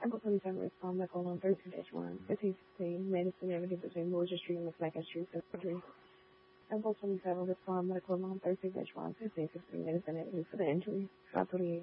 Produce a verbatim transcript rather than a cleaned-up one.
Apple twenty-seven respond medical on thirteen dash one. fifteen sixteen medicine evidence between Georgia Street and McMacken Street surgery. Apple twenty-seven respond medical on thirteen dash one. fifteen sixteen medicine evidence for the injury. five twenty-eight